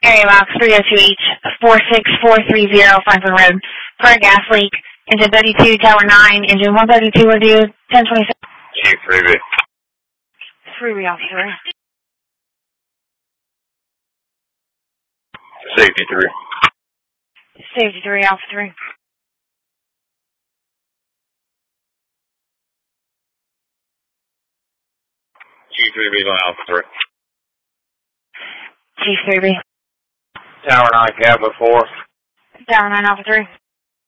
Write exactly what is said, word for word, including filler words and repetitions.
Area box three oh two H, four six four three zero Frankfurt Road. For a gas leak. Engine thirty-two, Tower nine, engine one thirty-two with you, ten twenty-seven. Chief three B. three B, officer. Safety three. Safety three, officer. Chief three B on Alpha three. Chief three B. Tower nine, Cabo four. Tower nine, Alpha three.